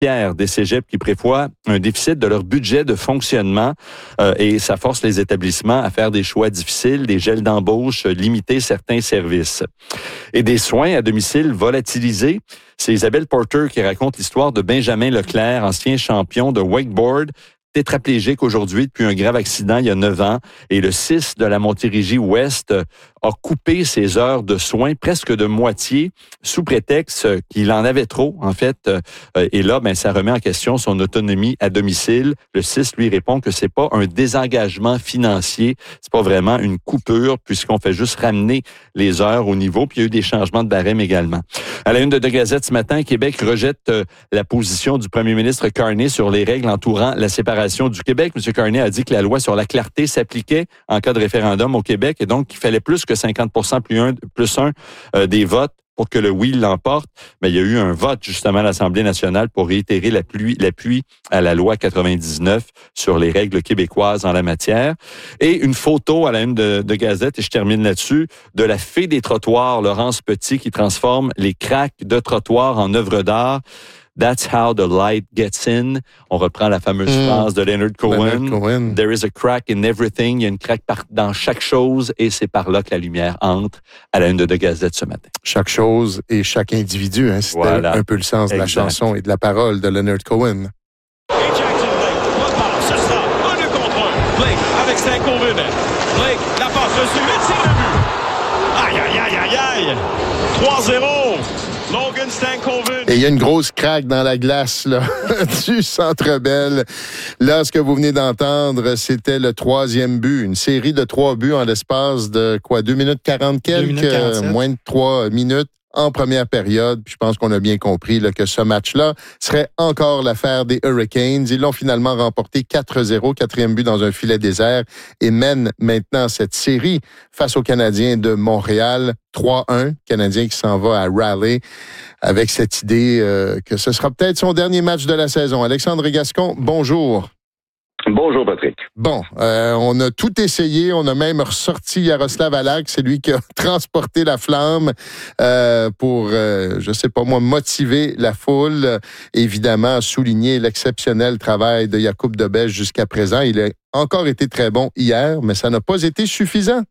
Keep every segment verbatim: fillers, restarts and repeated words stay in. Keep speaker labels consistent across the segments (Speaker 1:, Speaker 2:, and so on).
Speaker 1: Pierre des cégeps qui prévoient un déficit de leur budget de fonctionnement euh, et ça force les établissements à faire des choix difficiles, des gels d'embauche, limiter certains services. Et des soins à domicile volatilisés. C'est Isabelle Porter qui raconte l'histoire de Benjamin Leclerc, ancien champion de wakeboard, tétraplégique aujourd'hui depuis un grave accident il y a neuf ans. Et le C I S de la Montérégie-Ouest a coupé ses heures de soins presque de moitié sous prétexte qu'il en avait trop, en fait. Et là, ben, ça remet en question son autonomie à domicile. Le C I S lui répond que c'est pas un désengagement financier, c'est pas vraiment une coupure puisqu'on fait juste ramener les heures au niveau. Puis il y a eu des changements de barème également. À la une de De Gazette ce matin, Québec rejette la position du premier ministre Carney sur les règles entourant la séparation du Québec. M. Carney a dit que la loi sur la clarté s'appliquait en cas de référendum au Québec et donc qu'il fallait plus que cinquante pour cent plus un, plus un euh, des votes pour que le oui l'emporte. Mais il y a eu un vote justement à l'Assemblée nationale pour réitérer l'appui, l'appui à la loi quatre-vingt-dix-neuf sur les règles québécoises en la matière. Et une photo à la une de, de Gazette, et je termine là-dessus, de la fée des trottoirs, Laurence Petit, qui transforme les cracks de trottoirs en œuvres d'art. That's how the light gets in. On reprend la fameuse mmh. phrase de Leonard Cohen. Leonard Cohen. There is a crack in everything. Il y a une craque par, dans chaque chose et c'est par là que la lumière entre. À la une de De Gazette ce matin.
Speaker 2: Chaque chose et chaque individu. Hein, c'était voilà. un peu le sens de exact. la chanson et de la parole de Leonard Cohen.
Speaker 3: Et Jackson Blake, la passe, ce sera un deux contre un. Blake avec Stankoven. Blake, la passe reçue, le tir de but. Aïe, aïe, aïe, aïe, aïe. trois zéro. Logan Stankoven.
Speaker 2: Et il y a une grosse craque dans la glace là, du Centre Bell. Là, ce que vous venez d'entendre, c'était le troisième but. Une série de trois buts en l'espace de quoi, deux minutes quarante quelques, deux minutes euh, moins de trois minutes en première période. Puis je pense qu'on a bien compris là, que ce match-là serait encore l'affaire des Hurricanes. Ils l'ont finalement remporté quatre zéro, quatrième but dans un filet désert et mènent maintenant cette série face aux Canadiens de Montréal. trois un, Canadien qui s'en va à Raleigh avec cette idée euh, que ce sera peut-être son dernier match de la saison. Alexandre Gascon, bonjour.
Speaker 4: Bonjour, Patrick.
Speaker 2: Bon, euh, on a tout essayé. On a même ressorti Yaroslav Halak. C'est lui qui a transporté la flamme euh, pour, euh, je sais pas moi, motiver la foule. Évidemment, souligner l'exceptionnel travail de Jakub Dobeš jusqu'à présent. Il a encore été très bon hier, mais ça n'a pas été suffisant.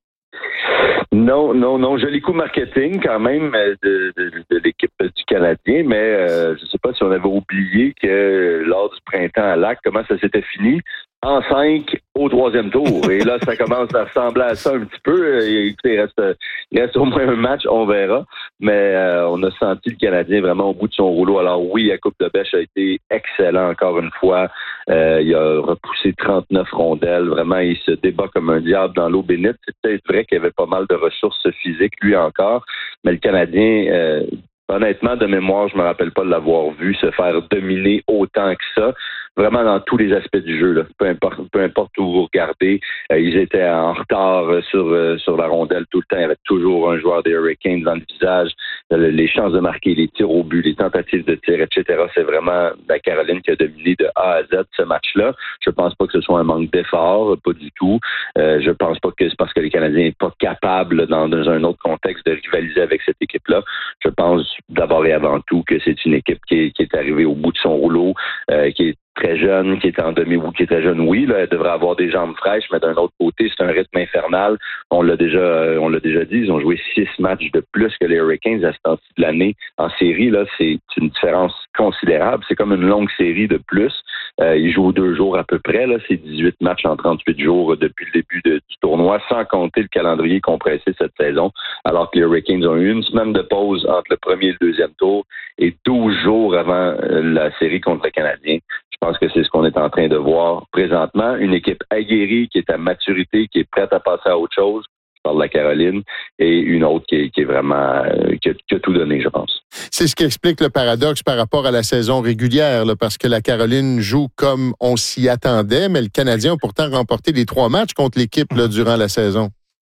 Speaker 4: Non, non, non. Joli coup marketing quand même de, de, de l'équipe du Canadien, mais euh, je ne sais pas si on avait oublié que lors du printemps à Lac, comment ça s'était fini en cinq au troisième tour. Et là, ça commence à ressembler à ça un petit peu. Et, écoutez, il reste, il reste au moins un match, on verra. Mais euh, on a senti le Canadien vraiment au bout de son rouleau. Alors oui, Jakub Dobeš a été excellent encore une fois. Euh, il a repoussé trente-neuf rondelles. Vraiment, il se débat comme un diable dans l'eau bénite. C'est peut-être vrai qu'il y avait pas mal de ressources physiques, lui encore. Mais le Canadien... Euh, Honnêtement, de mémoire, je me rappelle pas de l'avoir vu se faire dominer autant que ça. Vraiment dans tous les aspects du jeu, là. Peu importe, peu importe où vous regardez, euh, ils étaient en retard sur euh, sur la rondelle tout le temps. Il y avait toujours un joueur des Hurricanes dans le visage. Euh, les chances de marquer, les tirs au but, les tentatives de tir, et cetera. C'est vraiment la Caroline qui a dominé de A à Z ce match-là. Je pense pas que ce soit un manque d'effort, pas du tout. Euh, je pense pas que c'est parce que les Canadiens sont pas capables dans, dans un autre contexte de rivaliser avec cette équipe-là. Je pense d'abord et avant tout que c'est une équipe qui est, qui est arrivée au bout de son rouleau, euh, qui est très jeune, qui est en demi ou qui est très jeune, oui, là, elle devrait avoir des jambes fraîches, mais d'un autre côté, c'est un rythme infernal. On l'a déjà, euh, on l'a déjà dit, ils ont joué six matchs de plus que les Hurricanes à ce temps-ci de l'année. En série, là, c'est une différence considérable. C'est comme une longue série de plus. Euh, ils jouent deux jours à peu près, là. C'est dix-huit matchs en trente-huit jours depuis le début de, du tournoi, sans compter le calendrier compressé cette saison, alors que les Hurricanes ont eu une semaine de pause entre le premier et le deuxième tour et douze jours avant euh, la série contre le Canadien. Je pense que c'est ce qu'on est en train de voir présentement. Une équipe aguerrie qui est à maturité, qui est prête à passer à autre chose. Je parle de la Caroline. Et une autre qui est, qui est vraiment... Euh, qui, a, qui a tout donné, je pense.
Speaker 2: C'est ce qui explique le paradoxe par rapport à la saison régulière, là, parce que la Caroline joue comme on s'y attendait, mais le Canadien a pourtant remporté les trois matchs contre l'équipe là, durant la saison.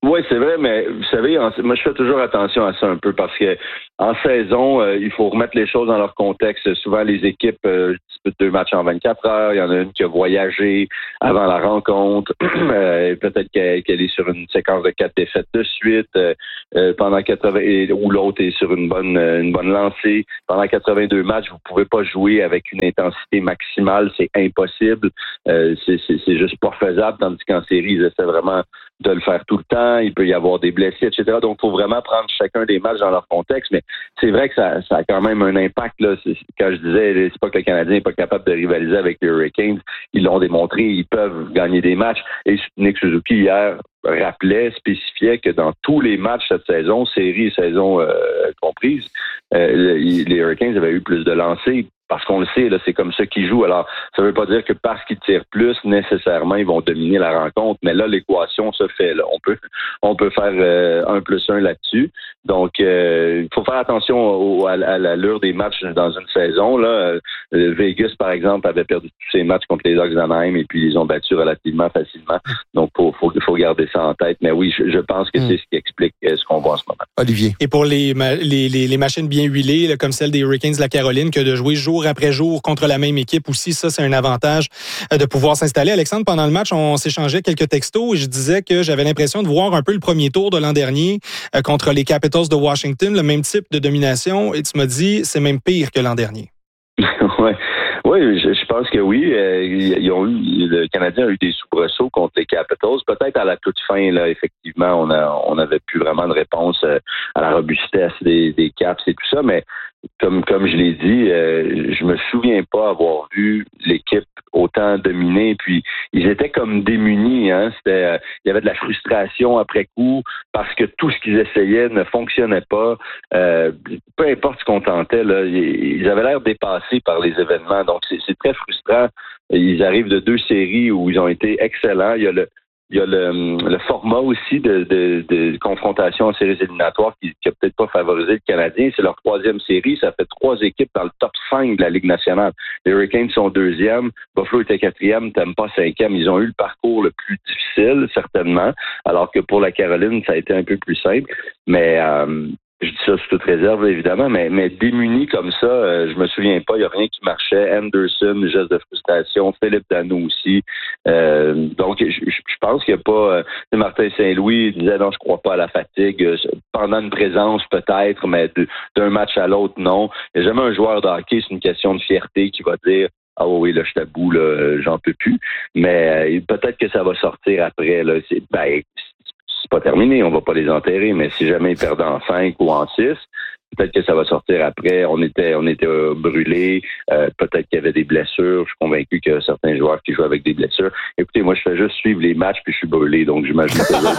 Speaker 4: Oui, c'est vrai, mais vous savez, en, moi je fais toujours attention à ça un peu parce que en saison, euh, il faut remettre les choses dans leur contexte. Souvent, les équipes euh, disputent deux matchs en vingt-quatre heures. Il y en a une qui a voyagé avant la rencontre. euh, peut-être qu'elle, qu'elle est sur une séquence de quatre défaites de suite euh, euh, pendant quatre-vingts, ou l'autre est sur une bonne une bonne lancée. Pendant quatre-vingt-deux matchs, vous pouvez pas jouer avec une intensité maximale, c'est impossible. Euh, c'est, c'est, c'est juste pas faisable, tandis qu'en série, ils essaient vraiment de le faire tout le temps, il peut y avoir des blessés, et cetera. Donc, il faut vraiment prendre chacun des matchs dans leur contexte, mais c'est vrai que ça, ça a quand même un impact, là. C'est, quand je disais, c'est pas que le Canadien n'est pas capable de rivaliser avec les Hurricanes, ils l'ont démontré, ils peuvent gagner des matchs. Et Nick Suzuki, hier, rappelait, spécifiait que dans tous les matchs cette saison, série et saison euh, comprises, euh, les Hurricanes avaient eu plus de lancers. Parce qu'on le sait, là, c'est comme ça qu'ils jouent. Alors, ça ne veut pas dire que parce qu'ils tirent plus, nécessairement, ils vont dominer la rencontre. Mais là, l'équation se fait. Là. On peut, on peut faire euh, un plus un là-dessus. Donc, il euh, faut faire attention au, à, à l'allure des matchs dans une saison. Là, euh, Vegas, par exemple, avait perdu tous ses matchs contre les Ducks d'Anaheim et puis ils ont battu relativement facilement. Donc, il faut, faut, faut garder ça en tête. Mais oui, je, je pense que c'est ce qui explique ce qu'on voit en ce moment.
Speaker 2: Olivier.
Speaker 5: Et pour les, les, les, les machines bien huilées, là, comme celle des Hurricanes de la Caroline, que de jouer jour après jour contre la même équipe aussi, ça, c'est un avantage de pouvoir s'installer. Alexandre, pendant le match, on s'échangeait quelques textos et je disais que j'avais l'impression de voir un peu le premier tour de l'an dernier euh, contre les Capitals de Washington, le même type de domination, et tu m'as dit, c'est même pire que l'an dernier.
Speaker 4: Ouais. Oui, je, je pense que oui. Euh, ils ont eu, le Canadien a eu des soubresauts contre les Capitals. Peut-être à la toute fin, là, effectivement, on a, on avait plus vraiment de réponse euh, à la robustesse des, des Caps et tout ça, mais comme, comme je l'ai dit, euh, je me souviens pas avoir vu l'équipe autant dominer. Puis ils étaient comme démunis. Hein? C'était, euh, il y avait de la frustration après coup parce que tout ce qu'ils essayaient ne fonctionnait pas. Euh, peu importe ce qu'on tentait, là, ils avaient l'air dépassés par les événements. Donc c'est, c'est très frustrant. Ils arrivent de deux séries où ils ont été excellents. Il y a le Il y a le, le format aussi de, de, de confrontation en séries éliminatoires qui n'a peut-être pas favorisé le Canadien. C'est leur troisième série. Ça fait trois équipes dans le top cinq de la Ligue nationale. Les Hurricanes sont deuxième. Buffalo était quatrième. Tampa cinquième. Ils ont eu le parcours le plus difficile, certainement. Alors que pour la Caroline, ça a été un peu plus simple. Mais euh, je dis ça sous toute réserve, évidemment, mais, mais démunis comme ça, euh, je me souviens pas, il n'y a rien qui marchait. Anderson, geste de frustration, Philippe Danault aussi. Euh, donc, je, je pense qu'il n'y a pas... Euh, Martin Saint-Louis disait, non, je crois pas à la fatigue. Pendant une présence, peut-être, mais de, d'un match à l'autre, non. Il n'y a jamais un joueur de hockey, c'est une question de fierté qui va dire, ah oui, là, je t'avoue, là, j'en peux plus. Mais euh, peut-être que ça va sortir après. Là. C'est, ben, c'est pas terminé, on va pas les enterrer, mais si jamais ils perdent en cinq ou en six, peut-être que ça va sortir après. On était on était euh, brûlés, euh, peut-être qu'il y avait des blessures. Je suis convaincu qu'il y a certains joueurs qui jouent avec des blessures. Écoutez, moi, je fais juste suivre les matchs puis je suis brûlé, donc j'imagine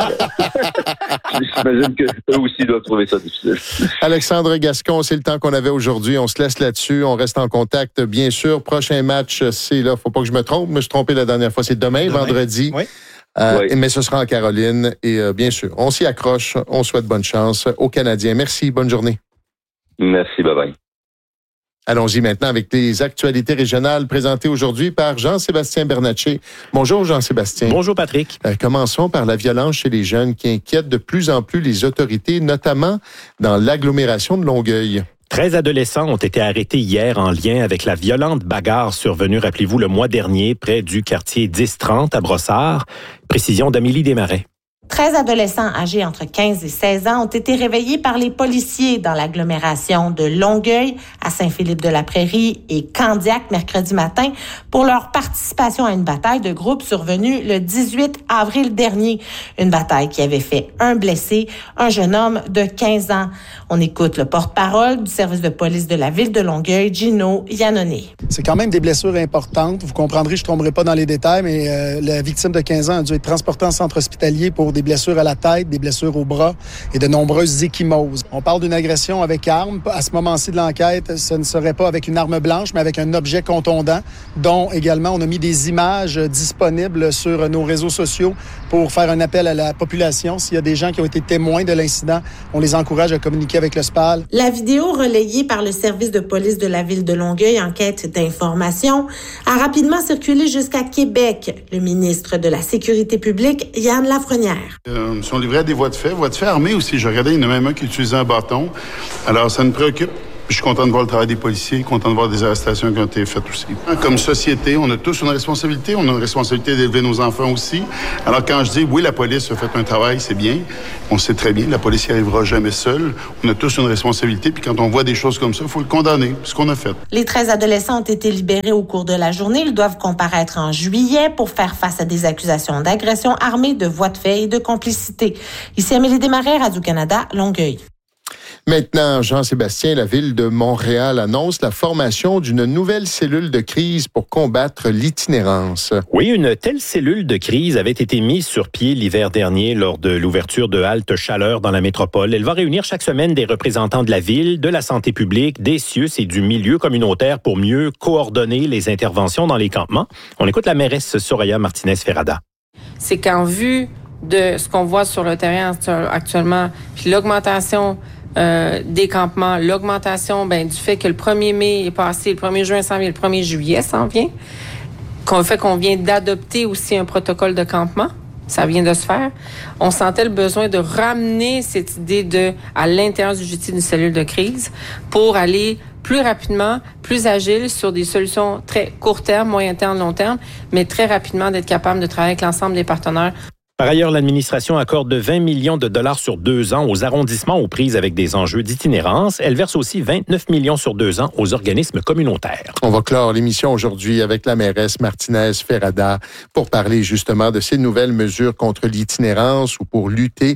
Speaker 4: que, j'imagine que eux aussi doivent trouver ça difficile.
Speaker 2: Alexandre Gascon, c'est le temps qu'on avait aujourd'hui. On se laisse là-dessus. On reste en contact, bien sûr. Prochain match, c'est là. Faut pas que je me trompe. Je me suis trompé la dernière fois. C'est demain, demain. vendredi.
Speaker 5: Oui.
Speaker 2: Euh,
Speaker 4: oui.
Speaker 2: Mais ce sera en Caroline. Et euh, bien sûr, on s'y accroche. On souhaite bonne chance aux Canadiens. Merci. Bonne journée.
Speaker 4: Merci. Bye-bye.
Speaker 2: Allons-y maintenant avec les actualités régionales présentées aujourd'hui par Jean-Sébastien Bernatchez. Bonjour Jean-Sébastien.
Speaker 6: Bonjour Patrick.
Speaker 2: Euh, commençons par la violence chez les jeunes qui inquiète de plus en plus les autorités, notamment dans l'agglomération de Longueuil.
Speaker 6: treize adolescents ont été arrêtés hier en lien avec la violente bagarre survenue, rappelez-vous, le mois dernier près du quartier dix trente à Brossard. Précision d'Amélie Desmarais.
Speaker 7: treize adolescents âgés entre quinze et seize ans ont été réveillés par les policiers dans l'agglomération de Longueuil, à Saint-Philippe-de-la-Prairie et Candiac mercredi matin pour leur participation à une bataille de groupe survenue le dix-huit avril dernier. Une bataille qui avait fait un blessé, un jeune homme de quinze ans. On écoute le porte-parole du service de police de la ville de Longueuil, Gino Iannone.
Speaker 8: C'est quand même des blessures importantes. Vous comprendrez, je ne tomberai pas dans les détails, mais euh, la victime de quinze ans a dû être transportée en centre hospitalier pour des blessures à la tête, des blessures au bras et de nombreuses ecchymoses. On parle d'une agression avec arme. À ce moment-ci de l'enquête, ce ne serait pas avec une arme blanche, mais avec un objet contondant, dont également on a mis des images disponibles sur nos réseaux sociaux pour faire un appel à la population. S'il y a des gens qui ont été témoins de l'incident, on les encourage à communiquer avec le S P A L.
Speaker 7: La vidéo relayée par le service de police de la ville de Longueuil en quête d'information a rapidement circulé jusqu'à Québec. Le ministre de la Sécurité publique, Yann Lafrenière. maire.
Speaker 9: Euh, ils sont livrés à des voies de fait, voies de fait armées aussi. Je regardais, il y en a même un qui utilisait un bâton. Alors, ça nous préoccupe. Je suis content de voir le travail des policiers, content de voir des arrestations qui ont été faites aussi. Comme société, on a tous une responsabilité. On a une responsabilité d'élever nos enfants aussi. Alors, quand je dis, oui, la police a fait un travail, c'est bien. On sait très bien, la police n'y arrivera jamais seule. On a tous une responsabilité. Puis quand on voit des choses comme ça, il faut le condamner. C'est ce qu'on a fait.
Speaker 7: Les treize adolescents ont été libérés au cours de la journée. Ils doivent comparaître en juillet pour faire face à des accusations d'agression armée, de voies de fait et de complicité. Ici Amélie Desmarais, Radio-Canada, Longueuil.
Speaker 2: Maintenant, Jean-Sébastien, la ville de Montréal annonce la formation d'une nouvelle cellule de crise pour combattre l'itinérance.
Speaker 6: Oui, une telle cellule de crise avait été mise sur pied l'hiver dernier lors de l'ouverture de haltes chaleur dans la métropole. Elle va réunir chaque semaine des représentants de la ville, de la santé publique, des C I U S et du milieu communautaire pour mieux coordonner les interventions dans les campements. On écoute la mairesse Soraya Martinez-Ferrada.
Speaker 10: C'est qu'en vue de ce qu'on voit sur le terrain actuellement, puis l'augmentation Euh, des campements, l'augmentation ben, du fait que le premier mai est passé, le premier juin s'en vient, le premier juillet s'en vient, qu'on fait qu'on vient d'adopter aussi un protocole de campement, ça vient de se faire. On sentait le besoin de ramener cette idée de à l'intérieur du G T d'une cellule de crise pour aller plus rapidement, plus agile sur des solutions très court terme, moyen terme, long terme, mais très rapidement d'être capable de travailler avec l'ensemble des partenaires.
Speaker 6: Par ailleurs, l'administration accorde vingt millions de dollars sur deux ans aux arrondissements aux prises avec des enjeux d'itinérance. Elle verse aussi vingt-neuf millions sur deux ans aux organismes communautaires.
Speaker 2: On va clore l'émission aujourd'hui avec la mairesse Martinez-Ferrada pour parler justement de ces nouvelles mesures contre l'itinérance ou pour lutter,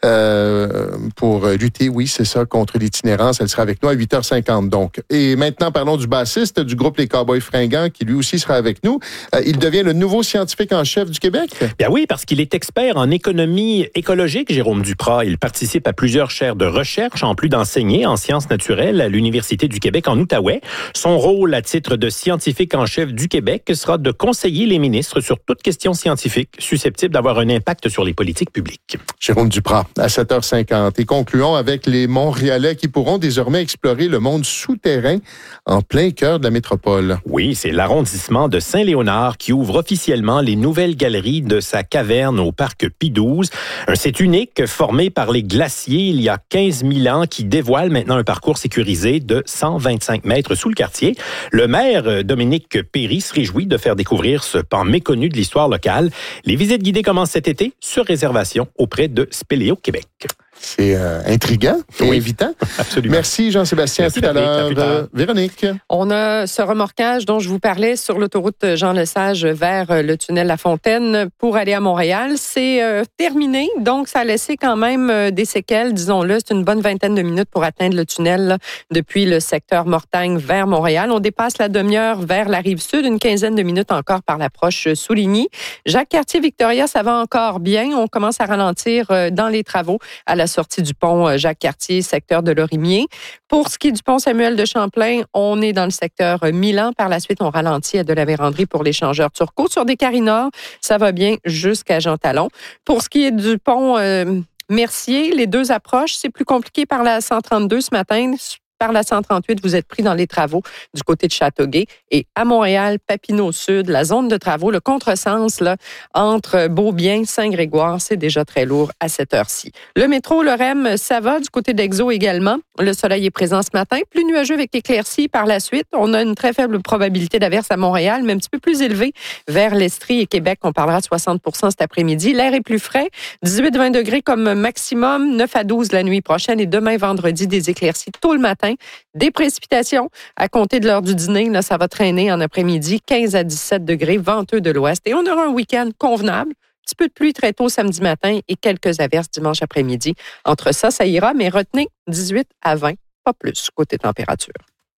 Speaker 2: euh, pour lutter, oui, c'est ça, contre l'itinérance. Elle sera avec nous à huit heures cinquante donc. Et maintenant, parlons du bassiste du groupe Les Cowboys Fringants qui lui aussi sera avec nous. Euh, il devient le nouveau scientifique en chef du Québec?
Speaker 6: Bien oui, parce qu'il est expert en économie écologique, Jérôme Duprat. Il participe à plusieurs chaires de recherche, en plus d'enseigner en sciences naturelles à l'Université du Québec en Outaouais. Son rôle à titre de scientifique en chef du Québec sera de conseiller les ministres sur toute question scientifique susceptible d'avoir un impact sur les politiques publiques.
Speaker 2: Jérôme Duprat, à sept heures cinquante. Et concluons avec les Montréalais qui pourront désormais explorer le monde souterrain en plein cœur de la métropole.
Speaker 6: Oui, c'est l'arrondissement de Saint-Léonard qui ouvre officiellement les nouvelles galeries de sa caverne au parc Pie douze. Un site unique formé par les glaciers il y a quinze mille ans qui dévoile maintenant un parcours sécurisé de cent vingt-cinq mètres sous le quartier. Le maire Dominique Perry se réjouit de faire découvrir ce pan méconnu de l'histoire locale. Les visites guidées commencent cet été sur réservation auprès de Spéléo Québec.
Speaker 2: C'est euh, intriguant et
Speaker 6: oui,
Speaker 2: invitant.
Speaker 6: Absolument.
Speaker 2: Merci Jean-Sébastien.
Speaker 6: Merci,
Speaker 2: à tout à l'heure.
Speaker 6: Patrick, à
Speaker 2: euh, Véronique.
Speaker 11: On a ce remorquage dont je vous parlais sur l'autoroute Jean-Lesage vers le tunnel La Fontaine pour aller à Montréal. C'est euh, terminé, donc ça a laissé quand même euh, des séquelles, disons-le. C'est une bonne vingtaine de minutes pour atteindre le tunnel là, depuis le secteur Mortagne vers Montréal. On dépasse la demi-heure vers la rive sud, une quinzaine de minutes encore par l'approche Souligny. Jacques-Cartier-Victoria, ça va encore bien. On commence à ralentir euh, dans les travaux à la sortie du pont Jacques-Cartier, secteur de Lorimier. Pour ce qui est du pont Samuel de Champlain, on est dans le secteur Milan. Par la suite, on ralentit à de la Vérandrie pour l'échangeur Turcot. Sur des Carry-Nord, ça va bien jusqu'à Jean-Talon. Pour ce qui est du pont euh, Mercier, les deux approches, c'est plus compliqué par la cent trente-deux ce matin. Par la cent trente-huit, vous êtes pris dans les travaux du côté de Châteauguay. Et à Montréal, Papineau-Sud, la zone de travaux, le contresens là, entre Beaubien, Saint-Grégoire, c'est déjà très lourd à cette heure-ci. Le métro, le R E M, ça va. Du côté d'Exo également. Le soleil est présent ce matin. Plus nuageux avec éclaircies par la suite. On a une très faible probabilité d'averse à Montréal, mais un petit peu plus élevée vers l'Estrie et Québec. On parlera de soixante pour cent cet après-midi. L'air est plus frais. dix-huit à vingt degrés comme maximum. neuf à douze la nuit prochaine. Et demain, vendredi, des éclaircies tôt le matin. Des précipitations à compter de l'heure du dîner. Là, ça va traîner en après-midi, quinze à dix-sept degrés, venteux de l'ouest. Et on aura un week-end convenable. Un petit peu de pluie très tôt samedi matin et quelques averses dimanche après-midi. Entre ça, ça ira, mais retenez dix-huit à vingt, pas plus, côté température.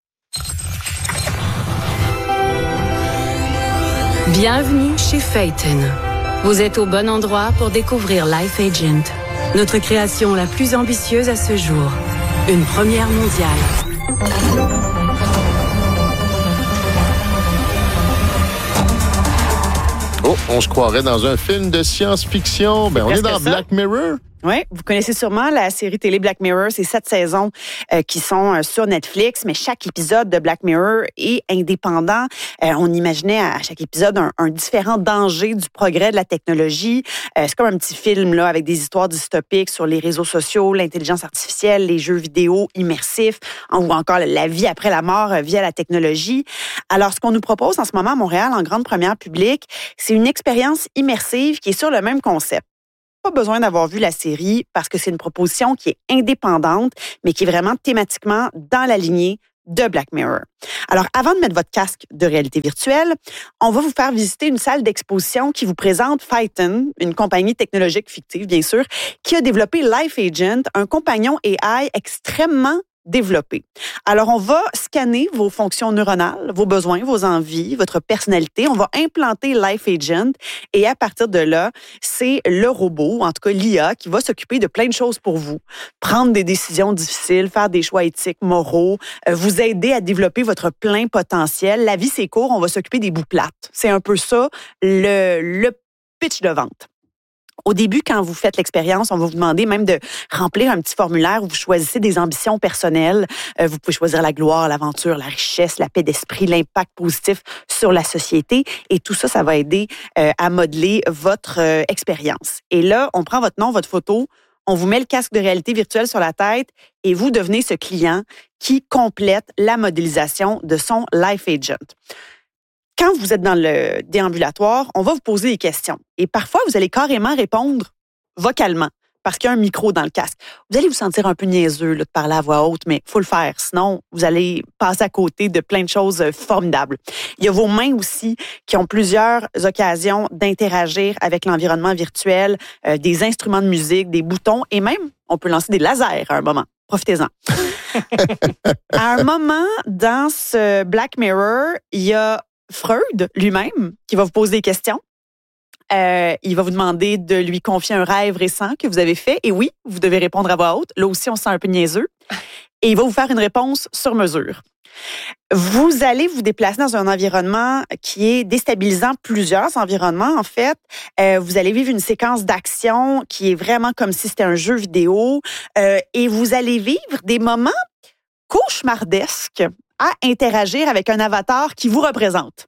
Speaker 12: Bienvenue chez Phaeton. Vous êtes au bon endroit pour découvrir Life Agent, notre création la plus ambitieuse à ce jour. Une première mondiale.
Speaker 2: Oh, on se croirait dans un film de science-fiction. Ben, on est dans Black Mirror.
Speaker 13: Oui, vous connaissez sûrement la série télé Black Mirror. C'est sept saisons euh, qui sont euh, sur Netflix, mais chaque épisode de Black Mirror est indépendant. Euh, on imaginait à chaque épisode un, un différent danger du progrès de la technologie. Euh, c'est comme un petit film là avec des histoires dystopiques sur les réseaux sociaux, l'intelligence artificielle, les jeux vidéo immersifs, ou encore la vie après la mort euh, via la technologie. Alors, ce qu'on nous propose en ce moment à Montréal, en grande première publique, c'est une expérience immersive qui est sur le même concept. Pas besoin d'avoir vu la série parce que c'est une proposition qui est indépendante, mais qui est vraiment thématiquement dans la lignée de Black Mirror. Alors, avant de mettre votre casque de réalité virtuelle, on va vous faire visiter une salle d'exposition qui vous présente Phaeton, une compagnie technologique fictive, bien sûr, qui a développé Life Agent, un compagnon A I extrêmement développé. Alors, on va scanner vos fonctions neuronales, vos besoins, vos envies, votre personnalité. On va implanter Life Agent et à partir de là, c'est le robot, en tout cas l'I A, qui va s'occuper de plein de choses pour vous. Prendre des décisions difficiles, faire des choix éthiques, moraux, euh, vous aider à développer votre plein potentiel. La vie, c'est court, on va s'occuper des bouts plates. C'est un peu ça, le, le pitch de vente. Au début, quand vous faites l'expérience, on va vous demander même de remplir un petit formulaire où vous choisissez des ambitions personnelles. Euh, vous pouvez choisir la gloire, l'aventure, la richesse, la paix d'esprit, l'impact positif sur la société. Et tout ça, ça va aider euh, à modeler votre euh, expérience. Et là, on prend votre nom, votre photo, on vous met le casque de réalité virtuelle sur la tête et vous devenez ce client qui complète la modélisation de son Life Agent. Quand vous êtes dans le déambulatoire, on va vous poser des questions. Et parfois, vous allez carrément répondre vocalement parce qu'il y a un micro dans le casque. Vous allez vous sentir un peu niaiseux là, de parler à voix haute, mais il faut le faire. Sinon, vous allez passer à côté de plein de choses formidables. Il y a vos mains aussi qui ont plusieurs occasions d'interagir avec l'environnement virtuel, euh, des instruments de musique, des boutons et même, on peut lancer des lasers à un moment. Profitez-en. À un moment, dans ce Black Mirror, il y a Freud lui-même qui va vous poser des questions. Euh, il va vous demander de lui confier un rêve récent que vous avez fait. Et oui, vous devez répondre à voix haute. Là aussi, on se sent un peu niaiseux. Et il va vous faire une réponse sur mesure. Vous allez vous déplacer dans un environnement qui est déstabilisant, plusieurs environnements en fait. Euh, vous allez vivre une séquence d'action qui est vraiment comme si c'était un jeu vidéo. Euh, et vous allez vivre des moments cauchemardesques à interagir avec un avatar qui vous représente.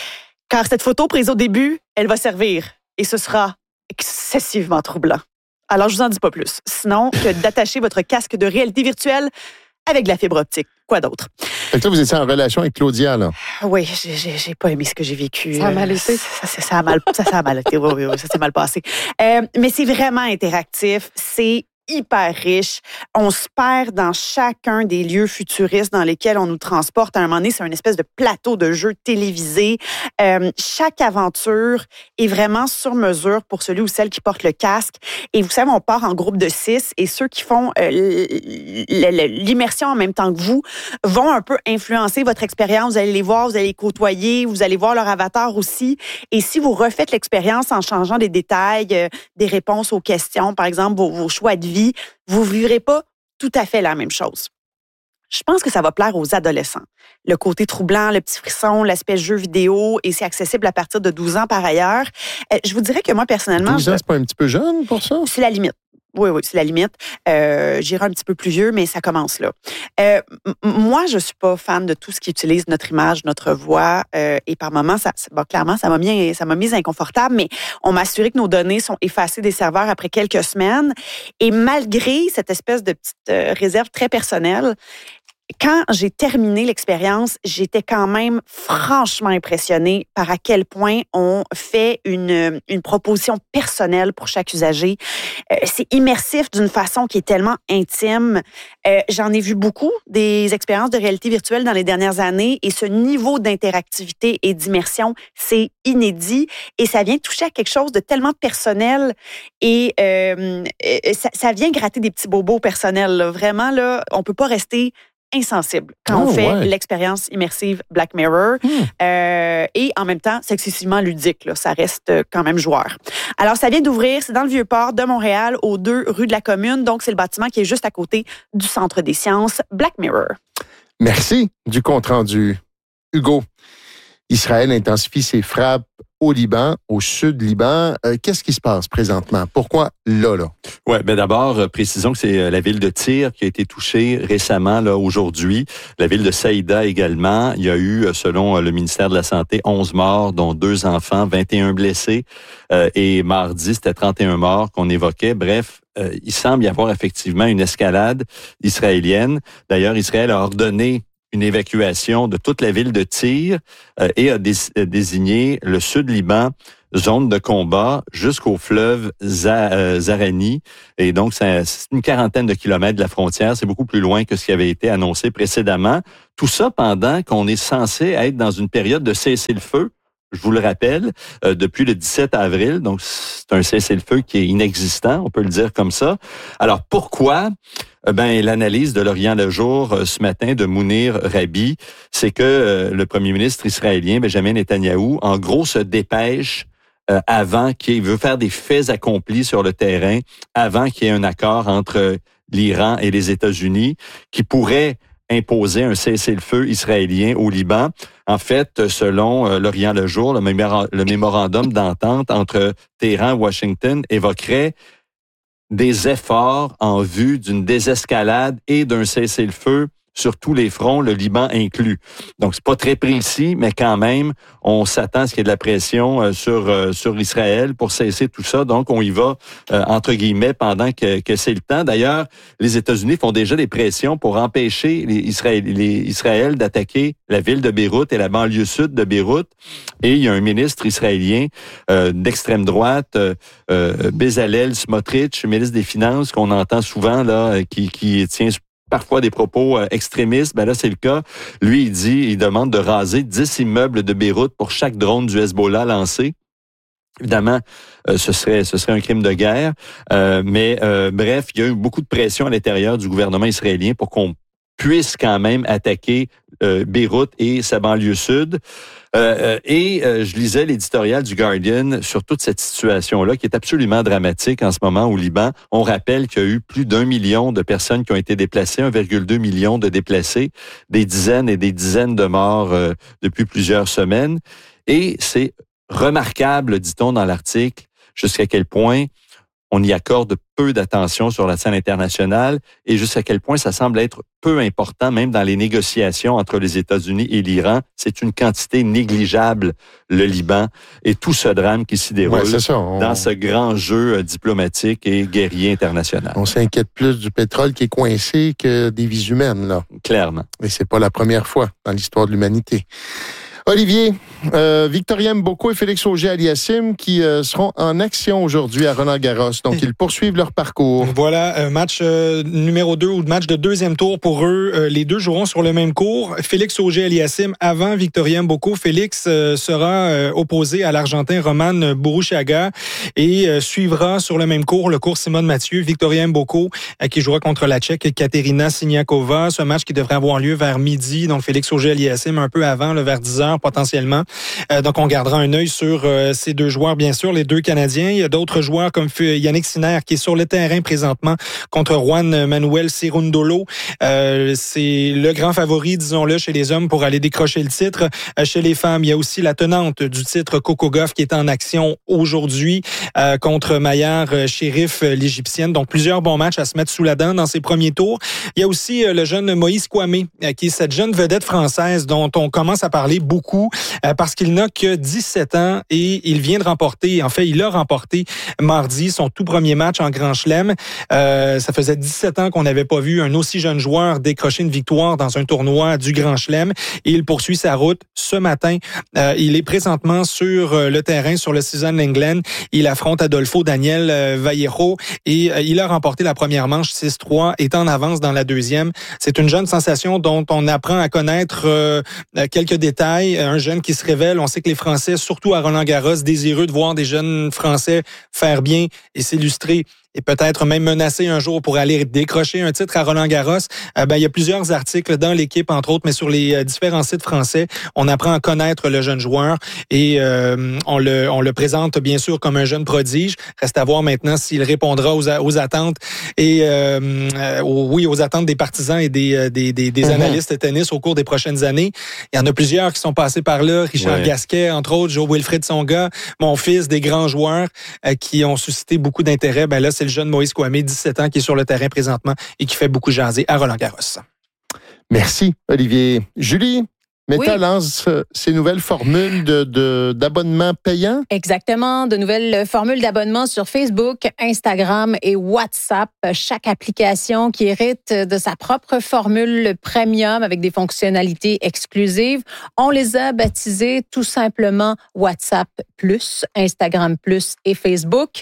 Speaker 13: Car cette photo prise au début, elle va servir et ce sera excessivement troublant. Alors, je vous en dis pas plus. Sinon, que d'attacher votre casque de réalité virtuelle avec de la fibre optique. Quoi d'autre?
Speaker 2: Fait que là, vous étiez en relation avec Claudia, là.
Speaker 13: Oui, j'ai, j'ai, j'ai pas aimé ce que j'ai vécu.
Speaker 11: Ça a mal été.
Speaker 13: Ça, ça, ça a mal, ça, ça a mal été. Oui, oui, oui, ça s'est mal passé. Euh, mais c'est vraiment interactif. C'est hyper riche. On se perd dans chacun des lieux futuristes dans lesquels on nous transporte. À un moment donné, c'est une espèce de plateau de jeu télévisé. Euh, chaque aventure est vraiment sur mesure pour celui ou celle qui porte le casque. Et vous savez, on part en groupe de six et ceux qui font euh, l'immersion en même temps que vous vont un peu influencer votre expérience. Vous allez les voir, vous allez les côtoyer, vous allez voir leur avatar aussi. Et si vous refaites l'expérience en changeant des détails, euh, des réponses aux questions, par exemple, vos, vos choix de vie, vous ne vivrez pas tout à fait la même chose. Je pense que ça va plaire aux adolescents. Le côté troublant, le petit frisson, l'aspect jeu vidéo, et c'est accessible à partir de douze ans par ailleurs. Euh, je vous dirais que moi, personnellement...
Speaker 2: douze ans, c'est pas un petit peu jeune pour ça?
Speaker 13: C'est la limite. Oui, oui, c'est la limite. Euh, j'irai un petit peu plus vieux, mais ça commence là. Euh, m- moi, je suis pas fan de tout ce qui utilise notre image, notre voix, euh, et par moments, ça, bon, clairement, ça m'a mis, ça m'a mise inconfortable, mais on m'a assuré que nos données sont effacées des serveurs après quelques semaines. Et malgré cette espèce de petite euh, réserve très personnelle, quand j'ai terminé l'expérience, j'étais quand même franchement impressionnée par à quel point on fait une, une proposition personnelle pour chaque usager. Euh, c'est immersif d'une façon qui est tellement intime. Euh, j'en ai vu beaucoup des expériences de réalité virtuelle dans les dernières années et ce niveau d'interactivité et d'immersion, c'est inédit et ça vient toucher à quelque chose de tellement personnel et euh, ça, ça vient gratter des petits bobos personnels. Là. Vraiment, là, on peut pas rester insensible quand
Speaker 2: oh,
Speaker 13: on fait
Speaker 2: ouais.
Speaker 13: l'expérience immersive Black Mirror. Hmm. Euh, et en même temps, c'est excessivement ludique. Là. Ça reste quand même joueur. Alors, ça vient d'ouvrir. C'est dans le Vieux-Port de Montréal, aux deux rue de la Commune. Donc, c'est le bâtiment qui est juste à côté du Centre des sciences Black Mirror.
Speaker 2: Merci du compte-rendu, Hugo. Israël intensifie ses frappes au Liban, au sud Liban. Euh, qu'est-ce qui se passe présentement? Pourquoi là, là?
Speaker 1: Ouais, ben d'abord, euh, précisons que c'est euh, la ville de Tyr qui a été touchée récemment, là, aujourd'hui. La ville de Saïda également. Il y a eu, euh, selon euh, le ministère de la Santé, onze morts, dont deux enfants, vingt et un blessés. Euh, et mardi, c'était trente et un morts qu'on évoquait. Bref, euh, il semble y avoir effectivement une escalade israélienne. D'ailleurs, Israël a ordonné une évacuation de toute la ville de Tyr euh, et a dés- désigné le sud Liban zone de combat jusqu'au fleuve Za- euh, Zarani. Et donc, c'est, c'est une quarantaine de kilomètres de la frontière. C'est beaucoup plus loin que ce qui avait été annoncé précédemment. Tout ça pendant qu'on est censé être dans une période de cessez-le-feu. Je vous le rappelle, euh, depuis le dix-sept avril, donc c'est un cessez-le-feu qui est inexistant, on peut le dire comme ça. Alors pourquoi? Euh, ben l'analyse de l'Orient le Jour euh, ce matin de Mounir Rabi, c'est que euh, le premier ministre israélien Benjamin Netanyahou, en gros, se dépêche euh, avant qu'il veut faire des faits accomplis sur le terrain, avant qu'il y ait un accord entre l'Iran et les États-Unis, qui pourrait imposer un cessez-le-feu israélien au Liban. En fait, selon euh, l'Orient le Jour, le, mémora- le mémorandum d'entente entre Téhéran et Washington évoquerait des efforts en vue d'une désescalade et d'un cessez-le-feu sur tous les fronts, le Liban inclus. Donc, c'est pas très précis, mais quand même, on s'attend à ce qu'il y ait de la pression euh, sur euh, sur Israël pour cesser tout ça. Donc, on y va, euh, entre guillemets, pendant que, que c'est le temps. D'ailleurs, les États-Unis font déjà des pressions pour empêcher les Israël, les Israël d'attaquer la ville de Beyrouth et la banlieue sud de Beyrouth. Et il y a un ministre israélien euh, d'extrême droite, euh, euh, Bezalel Smotrich, ministre des Finances, qu'on entend souvent, là, qui, qui tient parfois des propos euh, extrémistes, ben là c'est le cas. Lui, il dit, il demande de raser dix immeubles de Beyrouth pour chaque drone du Hezbollah lancé. Évidemment, euh, ce serait ce serait un crime de guerre, euh, mais euh, bref, il y a eu beaucoup de pression à l'intérieur du gouvernement israélien pour qu'on puisse quand même attaquer euh, Beyrouth et sa banlieue sud. Euh, et euh, je lisais l'éditorial du Guardian sur toute cette situation-là qui est absolument dramatique en ce moment au Liban. On rappelle qu'il y a eu plus d'un million de personnes qui ont été déplacées, un virgule deux million de déplacés, des dizaines et des dizaines de morts euh, depuis plusieurs semaines. Et c'est remarquable, dit-on dans l'article, jusqu'à quel point on y accorde peu d'attention sur la scène internationale et jusqu'à quel point ça semble être peu important, même dans les négociations entre les États-Unis et l'Iran. C'est une quantité négligeable, le Liban, et tout ce drame qui s'y déroule
Speaker 2: Ouais, c'est ça, on...
Speaker 1: dans ce grand jeu diplomatique et guerrier international.
Speaker 2: On s'inquiète plus du pétrole qui est coincé que des vies humaines, là.
Speaker 1: Clairement.
Speaker 2: Et c'est pas la première fois dans l'histoire de l'humanité. Olivier, euh, Victoria Mboko et Félix Auger-Aliassime qui euh, seront en action aujourd'hui à Roland-Garros. Donc, ils poursuivent leur parcours.
Speaker 5: Voilà, euh, match euh, numéro deux ou match de deuxième tour pour eux. Euh, les deux joueront sur le même court. Félix Auger-Aliassime avant Victoria Mboko. Félix euh, sera euh, opposé à l'Argentin Roman Buruchaga et euh, suivra sur le même court le court Simone Mathieu. Victoria Mboko euh, qui jouera contre la Tchèque Katerina Siniakova. Ce match qui devrait avoir lieu vers midi. Donc, Félix Auger-Aliassime un peu avant, là, vers dix heures potentiellement. Euh, donc, on gardera un œil sur euh, ces deux joueurs, bien sûr, les deux Canadiens. Il y a d'autres joueurs comme Yannick Sinner qui est sur le terrain présentement contre Juan Manuel Cerundolo. Euh, c'est le grand favori, disons-le, chez les hommes pour aller décrocher le titre. Euh, chez les femmes, il y a aussi la tenante du titre Coco Gauff qui est en action aujourd'hui euh, contre Mayar Sherif, l'Égyptienne. Donc, plusieurs bons matchs à se mettre sous la dent dans ces premiers tours. Il y a aussi euh, le jeune Moïse Kouamé, euh, qui est cette jeune vedette française dont on commence à parler beaucoup euh, parce qu'il n'a que dix-sept ans et il vient de remporter, en fait, il a remporté mardi son tout premier match en Grand Chelem. Euh, ça faisait dix-sept ans qu'on n'avait pas vu un aussi jeune joueur décrocher une victoire dans un tournoi du Grand Chelem et il poursuit sa route ce matin. Euh, il est présentement sur le terrain sur le Suzanne Lenglen. Il affronte Adolfo Daniel euh, Vallejo et euh, il a remporté la première manche six trois, est en avance dans la deuxième. C'est une jeune sensation dont on apprend à connaître euh, quelques détails. Un jeune qui se révèle. On sait que les Français, surtout à Roland-Garros, désireux de voir des jeunes Français faire bien et s'illustrer, et peut-être même menacé un jour pour aller décrocher un titre à Roland-Garros. Euh, ben, il y a plusieurs articles dans l'équipe, entre autres, mais sur les euh, différents sites français, on apprend à connaître le jeune joueur et euh, on le on le présente bien sûr comme un jeune prodige. Reste à voir maintenant s'il répondra aux, aux attentes et euh, euh, aux, oui aux attentes des partisans et des des des, des analystes de tennis au cours des prochaines années. Il y en a plusieurs qui sont passés par là. Richard ouais. Gasquet, entre autres, Joe-Wilfried Tsonga, mon fils, des grands joueurs euh, qui ont suscité beaucoup d'intérêt. Ben là, c'est le jeune Moïse Kouamé, dix-sept ans, qui est sur le terrain présentement et qui fait beaucoup jaser à Roland-Garros.
Speaker 2: Merci, Olivier. Julie? Meta oui. lance ces nouvelles formules de, de, d'abonnement payant?
Speaker 14: Exactement, de nouvelles formules d'abonnement sur Facebook, Instagram et WhatsApp. Chaque application qui hérite de sa propre formule premium avec des fonctionnalités exclusives. On les a baptisées tout simplement WhatsApp Plus, Instagram Plus et Facebook.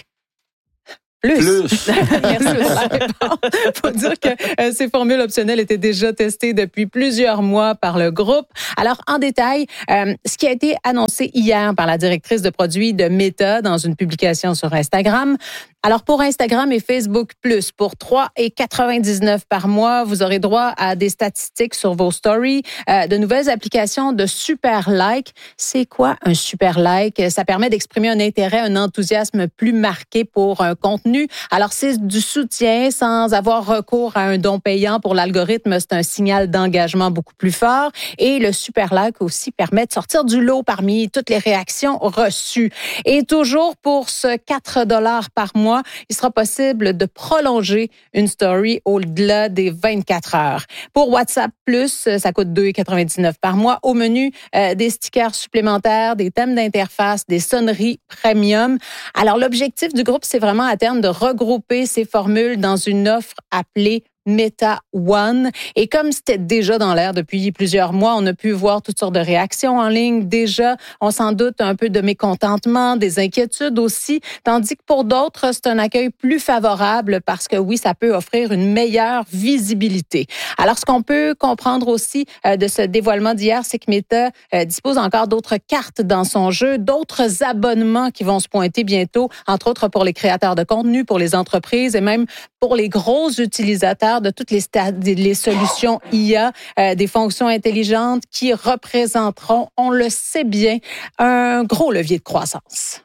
Speaker 14: Plus. Plus. Merci pour la réponse. Faut dire que euh, ces formules optionnelles étaient déjà testées depuis plusieurs mois par le groupe. Alors, en détail, euh, ce qui a été annoncé hier par la directrice de produits de Meta dans une publication sur Instagram. Alors, pour Instagram et Facebook Plus, pour trois dollars quatre-vingt-dix-neuf par mois, vous aurez droit à des statistiques sur vos stories, euh, de nouvelles applications de super like. C'est quoi un super like? Ça permet d'exprimer un intérêt, un enthousiasme plus marqué pour un contenu. Alors, c'est du soutien sans avoir recours à un don payant pour l'algorithme. C'est un signal d'engagement beaucoup plus fort. Et le super like aussi permet de sortir du lot parmi toutes les réactions reçues. Et toujours pour ce quatre dollars par mois, il sera possible de prolonger une story au-delà des vingt-quatre heures. Pour WhatsApp Plus, ça coûte deux dollars quatre-vingt-dix-neuf par mois. Au menu, euh, des stickers supplémentaires, des thèmes d'interface, des sonneries premium. Alors, l'objectif du groupe, c'est vraiment à terme de regrouper ces formules dans une offre appelée Meta One. Et comme c'était déjà dans l'air depuis plusieurs mois, on a pu voir toutes sortes de réactions en ligne. Déjà, on s'en doute un peu de mécontentement, des inquiétudes aussi, tandis que pour d'autres, c'est un accueil plus favorable parce que oui, ça peut offrir une meilleure visibilité. Alors, ce qu'on peut comprendre aussi euh, de ce dévoilement d'hier, c'est que Meta euh, dispose encore d'autres cartes dans son jeu, d'autres abonnements qui vont se pointer bientôt, entre autres pour les créateurs de contenu, pour les entreprises et même pour les gros utilisateurs de toutes les, stades, les solutions I A, euh, des fonctions intelligentes qui représenteront, on le sait bien, un gros levier de croissance.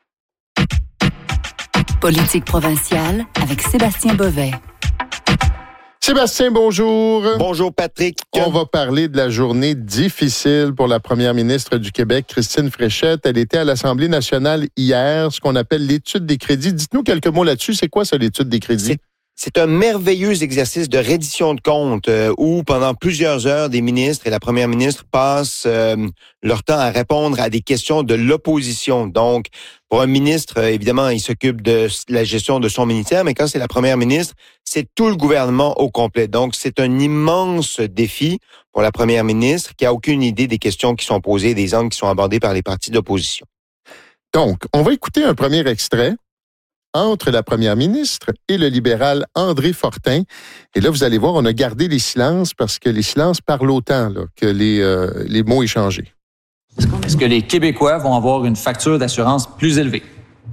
Speaker 12: Politique provinciale avec Sébastien Bovet.
Speaker 2: Sébastien, bonjour.
Speaker 15: Bonjour, Patrick.
Speaker 2: On va parler de la journée difficile pour la première ministre du Québec, Christine Fréchette. Elle était à l'Assemblée nationale hier, ce qu'on appelle l'étude des crédits. Dites-nous quelques mots là-dessus. C'est quoi ça, l'étude des crédits?
Speaker 15: C'est... C'est un merveilleux exercice de reddition de comptes euh, où, pendant plusieurs heures, des ministres et la première ministre passent euh, leur temps à répondre à des questions de l'opposition. Donc, pour un ministre, euh, évidemment, il s'occupe de la gestion de son ministère, mais quand c'est la première ministre, c'est tout le gouvernement au complet. Donc, c'est un immense défi pour la première ministre qui a aucune idée des questions qui sont posées, des angles qui sont abordés par les partis d'opposition.
Speaker 2: Donc, on va écouter un premier extrait entre la première ministre et le libéral André Fortin. Et là, vous allez voir, on a gardé les silences parce que les silences parlent autant là, que les, euh, les mots échangés.
Speaker 16: Est-ce que les Québécois vont avoir une facture d'assurance plus élevée?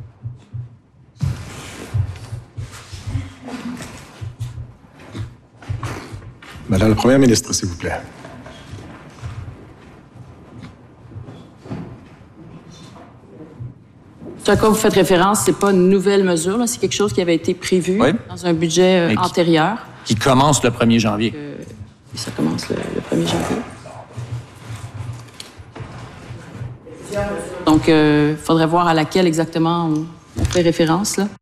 Speaker 17: Madame la première ministre, s'il vous plaît.
Speaker 18: Ce à quoi vous faites référence, c'est pas une nouvelle mesure, là, c'est quelque chose qui avait été prévu oui. dans un budget euh, qui, antérieur.
Speaker 16: Qui commence le premier janvier.
Speaker 18: Euh, ça commence le, le premier janvier. Donc, il euh, faudrait voir à laquelle exactement on, on fait référence, là.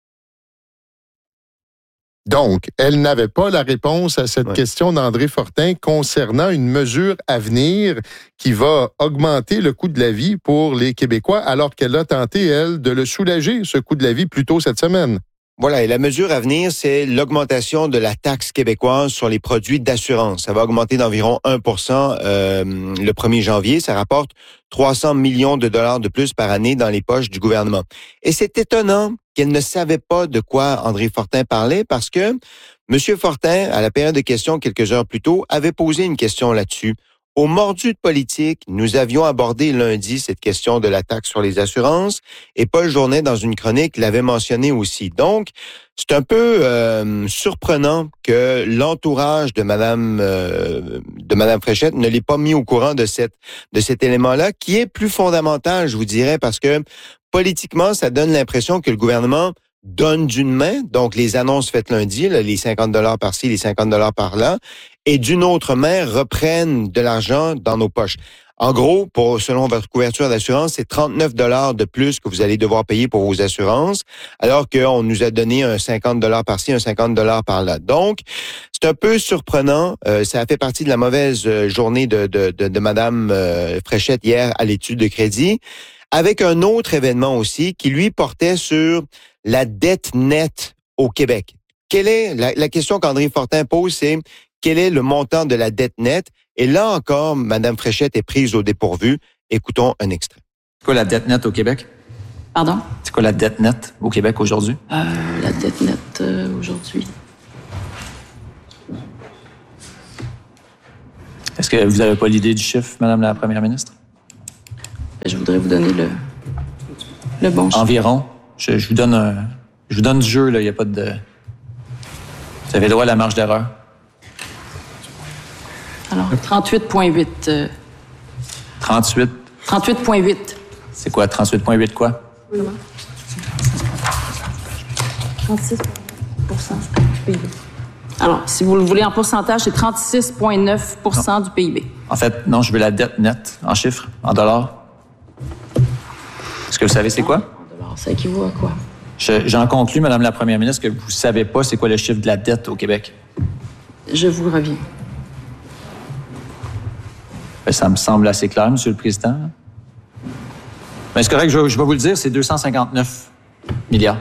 Speaker 2: Donc, elle n'avait pas la réponse à cette ouais. question d'André Fortin concernant une mesure à venir qui va augmenter le coût de la vie pour les Québécois, alors qu'elle a tenté, elle, de le soulager, ce coût de la vie, plus tôt cette semaine.
Speaker 15: Voilà, et la mesure à venir, c'est l'augmentation de la taxe québécoise sur les produits d'assurance. Ça va augmenter d'environ un pour cent euh, le premier janvier. Ça rapporte trois cents millions de dollars de plus par année dans les poches du gouvernement. Et c'est étonnant qu'elle ne savait pas de quoi André Fortin parlait parce que M. Fortin, à la période de questions quelques heures plus tôt, avait posé une question là-dessus Au mordu de politique, nous avions abordé lundi cette question de la taxe sur les assurances et Paul Journet, dans une chronique, l'avait mentionné aussi. Donc, c'est un peu euh, surprenant que l'entourage de Madame euh, de Madame Fréchette ne l'ait pas mis au courant de cette de cet élément-là, qui est plus fondamental, je vous dirais, parce que politiquement, ça donne l'impression que le gouvernement donne d'une main, donc les annonces faites lundi, là, les cinquante dollars par-ci, les cinquante dollars par-là, et d'une autre main, reprennent de l'argent dans nos poches. En gros, pour selon votre couverture d'assurance, c'est trente-neuf dollars de plus que vous allez devoir payer pour vos assurances, alors qu'on nous a donné un cinquante dollars par-ci, un cinquante dollars par-là. Donc, c'est un peu surprenant. Euh, ça a fait partie de la mauvaise journée de, de, de, de Madame euh, Fréchette hier à l'étude de crédit, avec un autre événement aussi qui, lui, portait sur la dette nette au Québec. Quelle est la, la question qu'André Fortin pose, c'est quel est le montant de la dette nette? Et là encore, Mme Fréchette est prise au dépourvu. Écoutons un extrait.
Speaker 16: C'est quoi la dette nette au Québec?
Speaker 18: Pardon?
Speaker 16: C'est quoi la dette nette au Québec aujourd'hui?
Speaker 18: Euh, la dette nette euh, aujourd'hui.
Speaker 16: Est-ce que vous n'avez pas l'idée du chiffre, Madame la Première ministre?
Speaker 18: Je voudrais vous donner le, le bon chiffre.
Speaker 16: Environ. Je, je vous donne un, je vous donne du jeu, là. Il n'y a pas de... Vous avez droit à la marge d'erreur.
Speaker 18: Alors, trente-huit virgule huit. Euh...
Speaker 16: trente-huit?
Speaker 18: trente-huit virgule huit.
Speaker 16: C'est quoi, trente-huit virgule huit quoi?
Speaker 18: Comment? trente-six pour cent du P I B. Alors, si vous le voulez en pourcentage, c'est trente-six virgule neuf pour cent du P I B.
Speaker 16: En fait, non, je veux la dette nette, en chiffres, en dollars. Est-ce que vous savez c'est quoi?
Speaker 18: En dollars, ça équivaut à quoi?
Speaker 16: Je, j'en conclus, Madame la Première ministre, que vous ne savez pas c'est quoi le chiffre de la dette au Québec.
Speaker 18: Je vous reviens.
Speaker 16: Ben, ça me semble assez clair, Monsieur le Président. Mais c'est correct, je, je vais vous le dire, c'est deux cent cinquante-neuf milliards.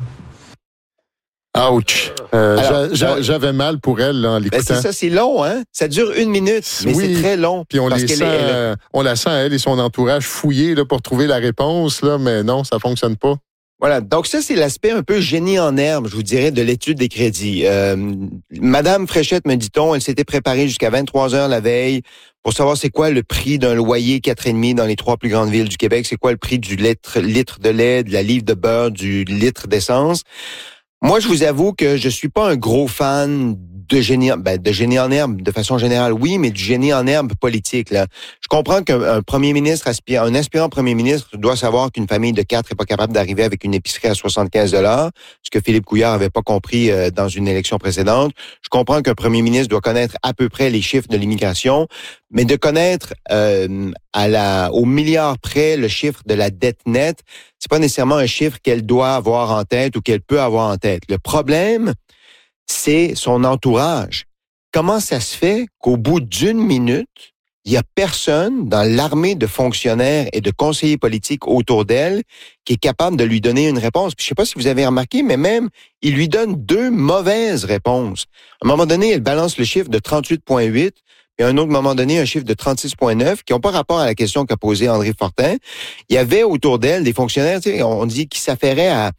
Speaker 2: Ouch! Euh,
Speaker 15: Alors,
Speaker 2: j'a, j'avais mal pour elle là, en l'écoutant.
Speaker 15: Ben c'est ça, c'est long, hein? Ça dure une minute, mais
Speaker 2: oui,
Speaker 15: c'est très long.
Speaker 2: Puis on,
Speaker 15: parce
Speaker 2: les
Speaker 15: qu'elle
Speaker 2: sent,
Speaker 15: est, elle...
Speaker 2: euh, on la sent, elle et son entourage, fouiller là, pour trouver la réponse, là, mais non, ça fonctionne pas.
Speaker 15: Voilà, donc ça, c'est l'aspect un peu génie en herbe, je vous dirais, de l'étude des crédits. Euh, Madame Fréchette, me dit-on, elle s'était préparée jusqu'à vingt-trois heures la veille pour savoir c'est quoi le prix d'un loyer quatre virgule cinq dans les trois plus grandes villes du Québec, c'est quoi le prix du litre, litre de lait, de la livre de beurre, du litre d'essence. Moi, je vous avoue que je suis pas un gros fan de génie, ben, de génie en herbe, de façon générale, oui, mais du génie en herbe politique, là. Je comprends qu'un un premier ministre aspire, un aspirant premier ministre doit savoir qu'une famille de quatre est pas capable d'arriver avec une épicerie à soixante-quinze dollars, ce que Philippe Couillard avait pas compris euh, dans une élection précédente. Je comprends qu'un premier ministre doit connaître à peu près les chiffres de l'immigration, mais de connaître euh, à la, au milliard près le chiffre de la dette nette, c'est pas nécessairement un chiffre qu'elle doit avoir en tête ou qu'elle peut avoir en tête. Le problème, c'est son entourage. Comment ça se fait qu'au bout d'une minute, il y a personne dans l'armée de fonctionnaires et de conseillers politiques autour d'elle qui est capable de lui donner une réponse? Puis je sais pas si vous avez remarqué, mais même, il lui donne deux mauvaises réponses. À un moment donné, elle balance le chiffre de trente-huit virgule huit, et à un autre moment donné, un chiffre de trente-six virgule neuf, qui n'ont pas rapport à la question qu'a posée André Fortin. Il y avait autour d'elle des fonctionnaires, tu sais, on dit, qui s'affairaient à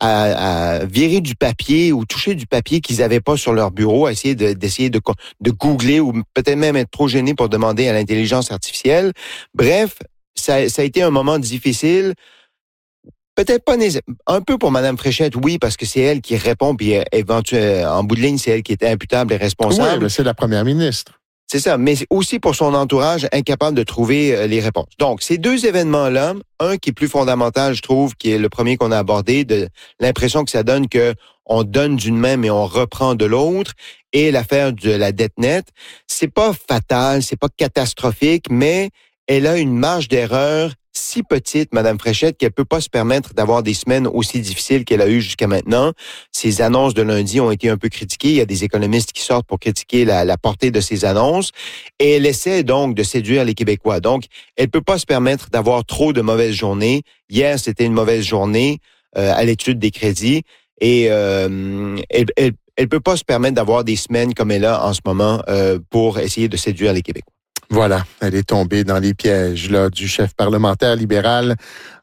Speaker 15: À, à virer du papier ou toucher du papier qu'ils n'avaient pas sur leur bureau, à essayer de, d'essayer de, de googler ou peut-être même être trop gêné pour demander à l'intelligence artificielle. Bref, ça, ça a été un moment difficile. Peut-être pas un peu pour Mme Fréchette, oui, parce que c'est elle qui répond, puis éventuellement, en bout de ligne, c'est elle qui était imputable et responsable.
Speaker 2: Oui, mais c'est la première ministre.
Speaker 15: C'est ça, mais aussi pour son entourage incapable de trouver les réponses. Donc, ces deux événements-là, un qui est plus fondamental, je trouve, qui est le premier qu'on a abordé, de l'impression que ça donne que on donne d'une main mais on reprend de l'autre, et l'affaire de la dette nette, c'est pas fatal, c'est pas catastrophique, mais elle a une marge d'erreur si petite, Mme Fréchette, qu'elle peut pas se permettre d'avoir des semaines aussi difficiles qu'elle a eues jusqu'à maintenant. Ces annonces de lundi ont été un peu critiquées. Il y a des économistes qui sortent pour critiquer la, la portée de ces annonces. Et elle essaie donc de séduire les Québécois. Donc, elle peut pas se permettre d'avoir trop de mauvaises journées. Hier, c'était une mauvaise journée euh, à l'étude des crédits. Et euh, elle, elle, elle peut pas se permettre d'avoir des semaines comme elle a en ce moment euh, pour essayer de séduire les Québécois.
Speaker 2: Voilà, elle est tombée dans les pièges là du chef parlementaire libéral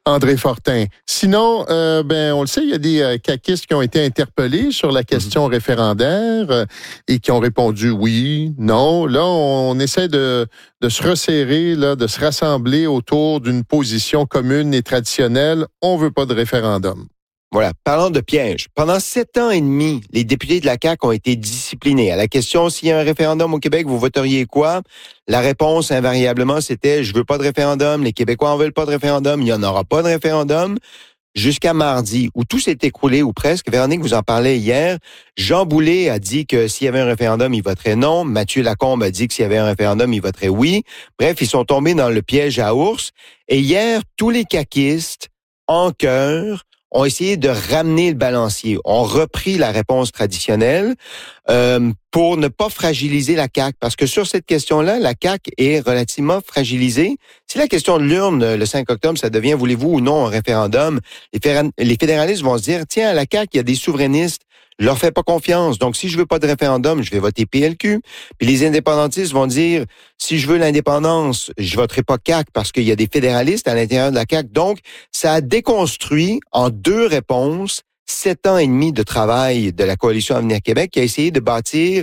Speaker 2: André Fortin. Sinon, euh, ben on le sait, il y a des euh, caquistes qui ont été interpellés sur la question mm-hmm. référendaire euh, et qui ont répondu oui, non. Là, on, on essaie de, de se resserrer, là, de se rassembler autour d'une position commune et traditionnelle. On veut pas de référendum.
Speaker 15: Voilà. Parlant de piège, pendant sept ans et demi, les députés de la C A Q ont été disciplinés. À la question s'il y a un référendum au Québec, vous voteriez quoi? La réponse, invariablement, c'était « je veux pas de référendum, les Québécois en veulent pas de référendum, il n'y en aura pas de référendum ». Jusqu'à mardi, où tout s'est écroulé, ou presque. Véronique, vous en parlait hier. Jean Boulet a dit que s'il y avait un référendum, il voterait non. Mathieu Lacombe a dit que s'il y avait un référendum, il voterait oui. Bref, ils sont tombés dans le piège à ours. Et hier, tous les caquistes, en chœur, ont essayé de ramener le balancier, ont repris la réponse traditionnelle euh, pour ne pas fragiliser la C A Q. Parce que sur cette question-là, la C A Q est relativement fragilisée. Si la question de l'urne, le cinq octobre, ça devient, voulez-vous ou non un référendum, les, féra- les fédéralistes vont se dire, tiens, à la C A Q, il y a des souverainistes, je leur fais pas confiance. Donc, si je veux pas de référendum, je vais voter P L Q. Puis les indépendantistes vont dire, si je veux l'indépendance, je voterai pas C A Q parce qu'il y a des fédéralistes à l'intérieur de la C A Q. Donc, ça a déconstruit en deux réponses sept ans et demi de travail de la Coalition Avenir Québec qui a essayé de bâtir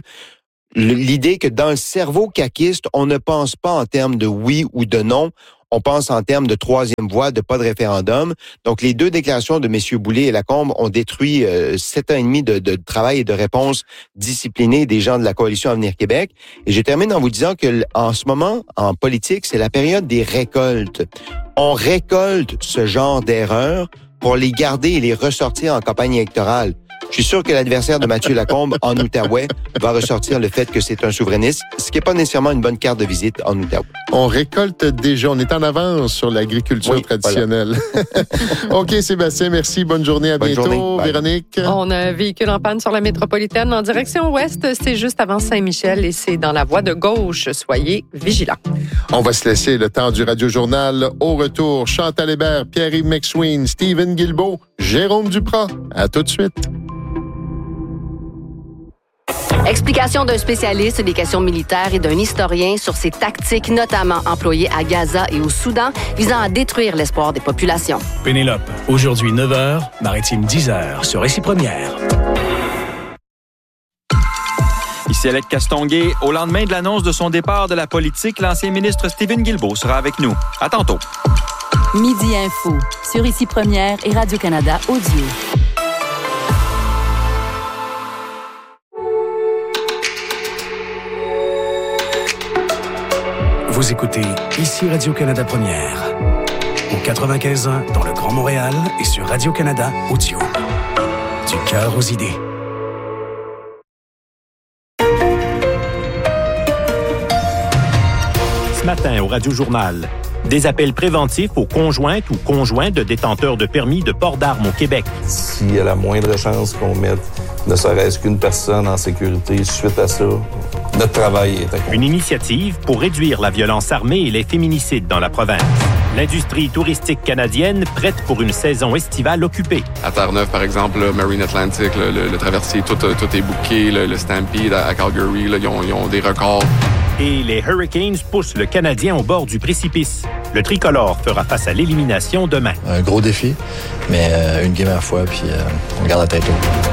Speaker 15: l'idée que dans le cerveau caquiste, on ne pense pas en termes de oui ou de non. On pense en termes de troisième voie, de pas de référendum. Donc, les deux déclarations de messieurs Boulay et Lacombe ont détruit euh, sept ans et demi de, de travail et de réponse disciplinée des gens de la Coalition Avenir Québec. Et je termine en vous disant que en ce moment, en politique, c'est la période des récoltes. On récolte ce genre d'erreurs pour les garder et les ressortir en campagne électorale. Je suis sûr que l'adversaire de Mathieu Lacombe en Outaouais va ressortir le fait que c'est un souverainiste, ce qui n'est pas nécessairement une bonne carte de visite en Outaouais.
Speaker 2: On récolte déjà, on est en avance sur l'agriculture oui, traditionnelle. Voilà. OK, Sébastien, merci. Bonne journée, à bonne bientôt. Journée. Véronique?
Speaker 11: On a un véhicule en panne sur la métropolitaine en direction ouest. C'est juste avant Saint-Michel et c'est dans la voie de gauche. Soyez vigilants.
Speaker 2: On va se laisser le temps du Radio-Journal. Au retour, Chantal Hébert, Pierre-Yves McSween, Stephen Guilbeault, Jérôme Duprat. À tout de suite.
Speaker 19: Explication d'un spécialiste des questions militaires et d'un historien sur ces tactiques notamment employées à Gaza et au Soudan visant à détruire l'espoir des populations.
Speaker 20: Pénélope, aujourd'hui neuf heures, Maritime dix heures sur Récit Première.
Speaker 21: Ici Alec Castonguay. Au lendemain de l'annonce de son départ de la politique, l'ancien ministre Stephen Guilbeault sera avec nous. À tantôt.
Speaker 12: Midi Info sur Récit Première et Radio-Canada Audio.
Speaker 20: Vous écoutez ici Radio-Canada Première. Au quatre-vingt-quinze ans dans le Grand Montréal et sur Radio-Canada Audio. Du cœur aux idées.
Speaker 6: Ce matin au Radio-Journal, des appels préventifs aux conjointes ou conjoints de détenteurs de permis de port d'armes au Québec.
Speaker 22: S'il y a la moindre chance qu'on mette ne serait-ce qu'une personne en sécurité suite à ça, notre travail est accompli.
Speaker 6: Une initiative pour réduire la violence armée et les féminicides dans la province. L'industrie touristique canadienne prête pour une saison estivale occupée.
Speaker 23: À Terre-Neuve, par exemple, le Marine Atlantic, le, le, le traversier, tout, tout est booké. Le, le Stampede à Calgary, là, ils, ont, ils ont des records.
Speaker 6: Et les Hurricanes poussent le Canadien au bord du précipice. Le tricolore fera face à l'élimination demain.
Speaker 24: Un gros défi, mais euh, une game à la fois, puis euh, on garde la tête haute.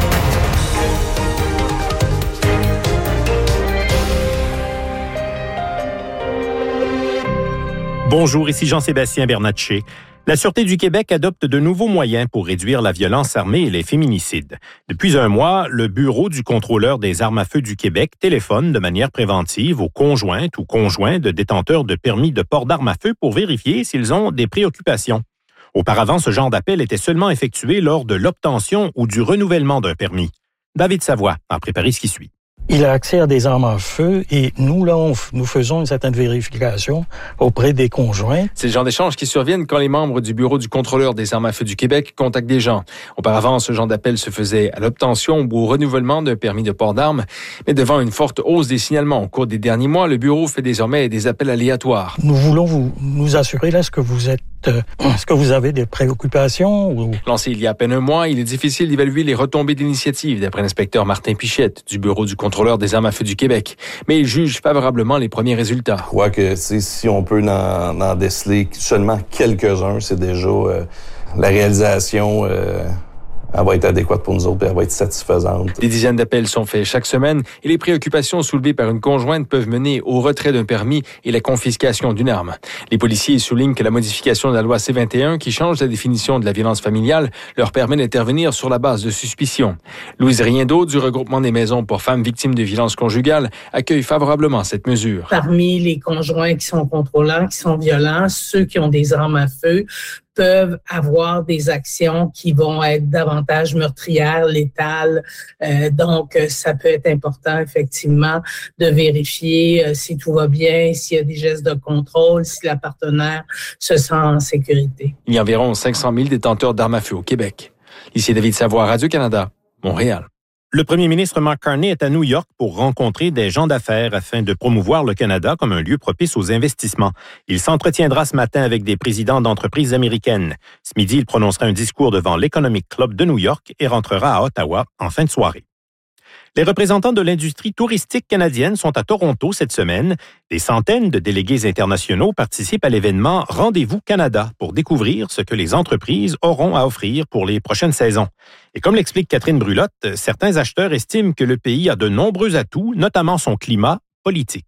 Speaker 6: Bonjour, ici Jean-Sébastien Bernatchez. La Sûreté du Québec adopte de nouveaux moyens pour réduire la violence armée et les féminicides. Depuis un mois, le Bureau du contrôleur des armes à feu du Québec téléphone de manière préventive aux conjointes ou conjoints de détenteurs de permis de port d'armes à feu pour vérifier s'ils ont des préoccupations. Auparavant, ce genre d'appel était seulement effectué lors de l'obtention ou du renouvellement d'un permis. David Savoie a préparé ce qui suit.
Speaker 25: Il a accès à des armes à feu et nous, là, on, nous faisons une certaine vérification auprès des conjoints.
Speaker 26: C'est le genre d'échanges qui surviennent quand les membres du Bureau du contrôleur des armes à feu du Québec contactent des gens. Auparavant, ce genre d'appel se faisait à l'obtention ou au renouvellement d'un permis de port d'armes. Mais devant une forte hausse des signalements au cours des derniers mois, le Bureau fait désormais des appels aléatoires.
Speaker 25: Nous voulons vous, nous assurer, là, est-ce que vous êtes Est-ce que vous avez des préoccupations? Ou...
Speaker 26: Lancé il y a à peine un mois, il est difficile d'évaluer les retombées d'initiative, d'après l'inspecteur Martin Pichette du Bureau du contrôleur contrôleur des armes à feu du Québec. Mais il juge favorablement les premiers résultats.
Speaker 22: Je crois que si on peut en, en déceler seulement quelques-uns, c'est déjà euh, la réalisation... Euh Elle va être adéquate pour nous autres et elle va être satisfaisante.
Speaker 26: Des dizaines d'appels sont faits chaque semaine et les préoccupations soulevées par une conjointe peuvent mener au retrait d'un permis et la confiscation d'une arme. Les policiers soulignent que la modification de la loi C vingt et un, qui change la définition de la violence familiale, leur permet d'intervenir sur la base de suspicion. Louise Riendeau, du regroupement des maisons pour femmes victimes de violences conjugales, accueille favorablement cette mesure.
Speaker 3: Parmi les conjoints qui sont contrôlants, qui sont violents, ceux qui ont des armes à feu, peuvent avoir des actions qui vont être davantage meurtrières, létales. Euh, donc, ça peut être important, effectivement, de vérifier euh, si tout va bien, s'il y a des gestes de contrôle, si la partenaire se sent en sécurité.
Speaker 26: Il y a environ cinq cent mille détenteurs d'armes à feu au Québec. Ici David Savoie, Radio-Canada, Montréal.
Speaker 6: Le premier ministre Mark Carney est à New York pour rencontrer des gens d'affaires afin de promouvoir le Canada comme un lieu propice aux investissements. Il s'entretiendra ce matin avec des présidents d'entreprises américaines. Ce midi, il prononcera un discours devant l'Economic Club de New York et rentrera à Ottawa en fin de soirée. Les représentants de l'industrie touristique canadienne sont à Toronto cette semaine. Des centaines de délégués internationaux participent à l'événement Rendez-vous Canada pour découvrir ce que les entreprises auront à offrir pour les prochaines saisons. Et comme l'explique Catherine Brulotte, certains acheteurs estiment que le pays a de nombreux atouts, notamment son climat politique.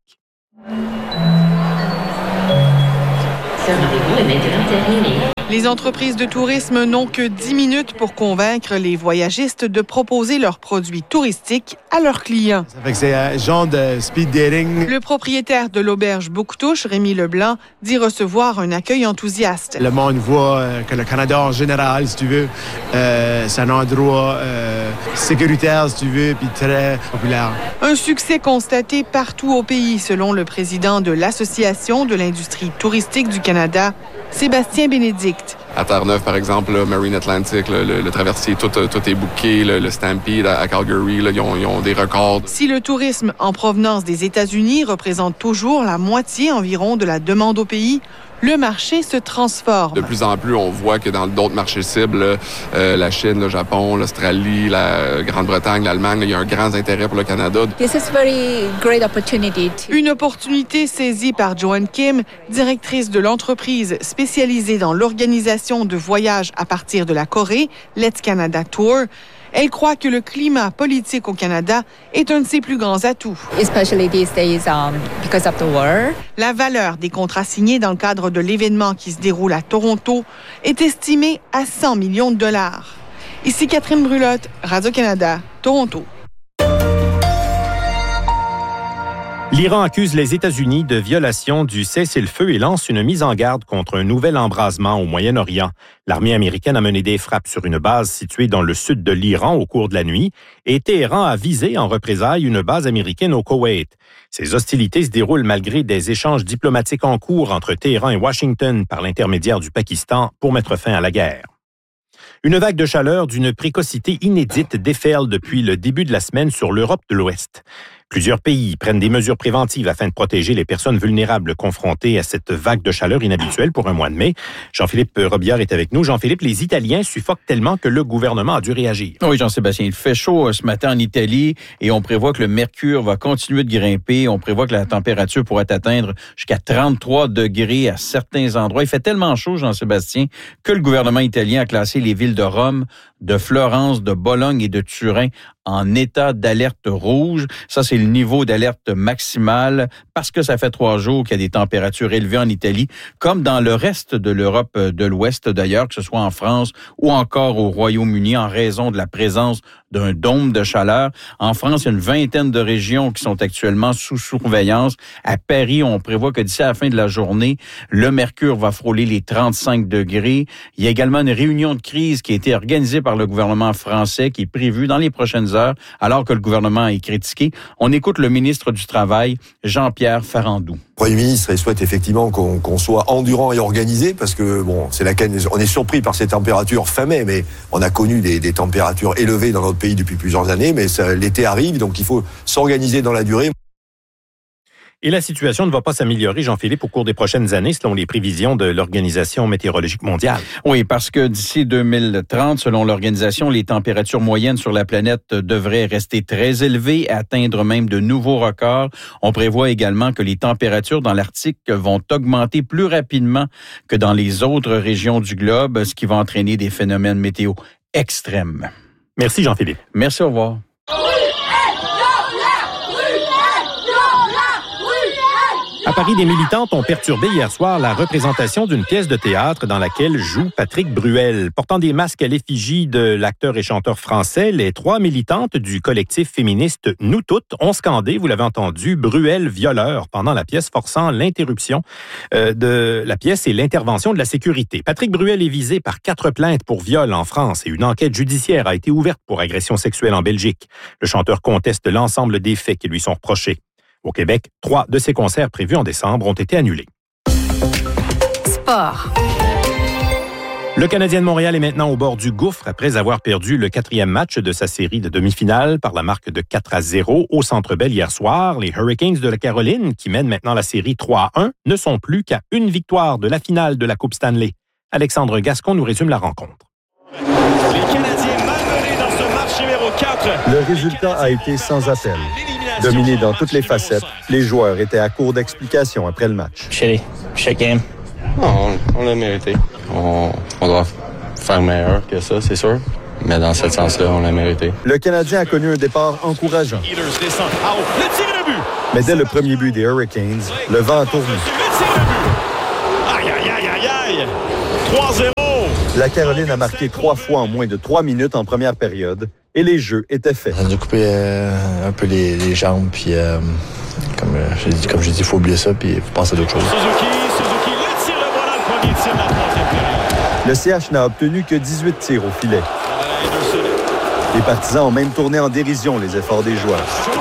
Speaker 4: Ce rendez-vous est maintenant terminé.
Speaker 7: Les entreprises de tourisme n'ont que dix minutes pour convaincre les voyagistes de proposer leurs produits touristiques à leurs clients.
Speaker 8: Ça fait que c'est un genre de speed dating.
Speaker 7: Le propriétaire de l'auberge Bouctouche, Rémi Leblanc, dit recevoir un accueil enthousiaste.
Speaker 8: Le monde voit euh, que le Canada en général, si tu veux, euh, c'est un endroit euh, sécuritaire, si tu veux, puis très populaire.
Speaker 7: Un succès constaté partout au pays, selon le président de l'Association de l'industrie touristique du Canada, Sébastien Bénédicte.
Speaker 23: À Terre-Neuve, par exemple, là, Marine Atlantic, là, le, le traversier, tout, tout est booké. Le, le Stampede à, à Calgary, là, ils, ont, ils ont des records.
Speaker 7: Si le tourisme en provenance des États-Unis représente toujours la moitié environ de la demande au pays, le marché se transforme.
Speaker 23: De plus en plus, on voit que dans d'autres marchés cibles, euh, la Chine, le Japon, l'Australie, la Grande-Bretagne, l'Allemagne, là, il y a un grand intérêt pour le Canada.
Speaker 7: This is very great opportunity. Une opportunité saisie par Joanne Kim, directrice de l'entreprise spécialisée dans l'organisation de voyages à partir de la Corée, Let's Canada Tour. Elle croit que le climat politique au Canada est un de ses plus grands atouts.
Speaker 4: Especially these days, um, because of the war.
Speaker 7: La valeur des contrats signés dans le cadre de l'événement qui se déroule à Toronto est estimée à cent millions de dollars. Ici Catherine Brulotte, Radio-Canada, Toronto.
Speaker 6: L'Iran accuse les États-Unis de violation du cessez-le-feu et lance une mise en garde contre un nouvel embrasement au Moyen-Orient. L'armée américaine a mené des frappes sur une base située dans le sud de l'Iran au cours de la nuit et Téhéran a visé en représailles une base américaine au Koweït. Ces hostilités se déroulent malgré des échanges diplomatiques en cours entre Téhéran et Washington par l'intermédiaire du Pakistan pour mettre fin à la guerre. Une vague de chaleur d'une précocité inédite déferle depuis le début de la semaine sur l'Europe de l'Ouest. Plusieurs pays prennent des mesures préventives afin de protéger les personnes vulnérables confrontées à cette vague de chaleur inhabituelle pour un mois de mai. Jean-Philippe Robillard est avec nous. Jean-Philippe, les Italiens suffoquent tellement que le gouvernement a dû réagir.
Speaker 9: Oui, Jean-Sébastien, il fait chaud ce matin en Italie et on prévoit que le mercure va continuer de grimper. On prévoit que la température pourrait atteindre jusqu'à trente-trois degrés à certains endroits. Il fait tellement chaud, Jean-Sébastien, que le gouvernement italien a classé les villes de Rome, de Florence, de Bologne et de Turin en état d'alerte rouge. Ça, c'est le niveau d'alerte maximale parce que ça fait trois jours qu'il y a des températures élevées en Italie, comme dans le reste de l'Europe de l'Ouest d'ailleurs, que ce soit en France ou encore au Royaume-Uni, en raison de la présence d'un dôme de chaleur. En France, il y a une vingtaine de régions qui sont actuellement sous surveillance. À Paris, on prévoit que d'ici à la fin de la journée, le mercure va frôler les trente-cinq degrés. Il y a également une réunion de crise qui a été organisée par le gouvernement français qui est prévue dans les prochaines heures, alors que le gouvernement est critiqué. On écoute le ministre du Travail, Jean-Pierre Farandou.
Speaker 10: Le Premier ministre il souhaite effectivement qu'on, qu'on soit endurant et organisé parce que bon, c'est laquelle on est surpris par ces températures fin mai, mais on a connu des, des températures élevées dans notre pays depuis plusieurs années, mais ça, l'été arrive, donc il faut s'organiser dans la durée.
Speaker 6: Et la situation ne va pas s'améliorer, Jean-Philippe, au cours des prochaines années, selon les prévisions de l'Organisation météorologique mondiale.
Speaker 9: Oui, parce que d'ici deux mille trente, selon l'organisation, les températures moyennes sur la planète devraient rester très élevées, atteindre même de nouveaux records. On prévoit également que les températures dans l'Arctique vont augmenter plus rapidement que dans les autres régions du globe, ce qui va entraîner des phénomènes météo extrêmes.
Speaker 6: Merci, Jean-Philippe.
Speaker 9: Merci, au revoir.
Speaker 6: À Paris, des militantes ont perturbé hier soir la représentation d'une pièce de théâtre dans laquelle joue Patrick Bruel. Portant des masques à l'effigie de l'acteur et chanteur français, les trois militantes du collectif féministe Nous Toutes ont scandé, vous l'avez entendu, Bruel violeur pendant la pièce, forçant l'interruption euh, de la pièce et l'intervention de la sécurité. Patrick Bruel est visé par quatre plaintes pour viol en France et une enquête judiciaire a été ouverte pour agression sexuelle en Belgique. Le chanteur conteste l'ensemble des faits qui lui sont reprochés. Au Québec, trois de ses concerts prévus en décembre ont été annulés.
Speaker 12: Sport.
Speaker 6: Le Canadien de Montréal est maintenant au bord du gouffre après avoir perdu le quatrième match de sa série de demi-finale par la marque de quatre à zéro au Centre Bell hier soir. Les Hurricanes de la Caroline, qui mènent maintenant la série trois à un, ne sont plus qu'à une victoire de la finale de la Coupe Stanley. Alexandre Gascon nous résume la rencontre.
Speaker 1: Les Canadiens malmenés dans ce match numéro quatre.
Speaker 5: Le résultat a été sans appel. Dominé dans toutes les facettes, les joueurs étaient à court d'explications après le match.
Speaker 13: Shitty. Shit game.
Speaker 14: Non, on, on l'a mérité. On, on doit faire meilleur que ça, c'est sûr. Mais dans ce sens-là, on l'a mérité.
Speaker 5: Le Canadien a connu un départ encourageant. Mais dès le premier but des Hurricanes, le vent a tourné.
Speaker 1: Aïe, aïe, aïe, aïe, aïe! trois zéro!
Speaker 5: La Caroline a marqué trois fois en moins de trois minutes en première période et les jeux étaient faits.
Speaker 24: Ça nous a coupé euh, un peu les, les jambes, puis euh, comme euh, j'ai dit, comme j'ai dit, il faut oublier ça, puis il faut penser à d'autres choses.
Speaker 1: Suzuki, Suzuki, le tir, le voilà, le premier tir de la troisième période.
Speaker 5: Le C H n'a obtenu que dix-huit tirs au filet. Les partisans ont même tourné en dérision les efforts des joueurs.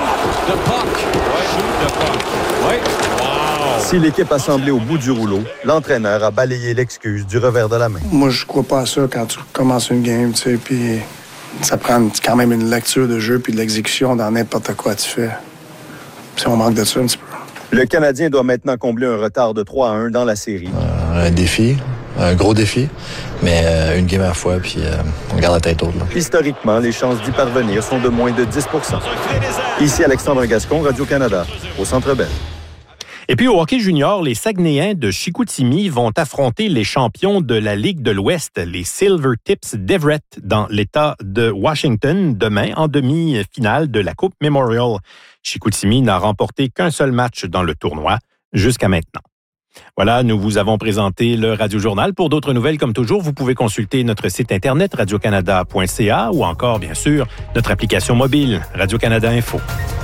Speaker 5: Si l'équipe a semblé au bout du rouleau, l'entraîneur a balayé l'excuse du revers de la main.
Speaker 17: Moi, je crois pas à ça quand tu commences une game, tu sais, puis ça prend quand même une lecture de jeu puis de l'exécution dans n'importe quoi tu fais. Puis on manque de ça un petit peu.
Speaker 5: Le Canadien doit maintenant combler un retard de trois à un dans la série.
Speaker 24: Euh, un défi, un gros défi, mais euh, une game à la fois, puis euh, on garde la tête haute. Là.
Speaker 5: Historiquement, les chances d'y parvenir sont de moins de dix pour cent. Ici Alexandre Gascon, Radio-Canada, au Centre Bell.
Speaker 6: Et puis au hockey junior, les Saguenayens de Chicoutimi vont affronter les champions de la Ligue de l'Ouest, les Silver Tips d'Everett, dans l'État de Washington, demain en demi-finale de la Coupe Memorial. Chicoutimi n'a remporté qu'un seul match dans le tournoi jusqu'à maintenant. Voilà, nous vous avons présenté le Radio-Journal. Pour d'autres nouvelles, comme toujours, vous pouvez consulter notre site internet radio canada point c a ou encore, bien sûr, notre application mobile Radio-Canada Info.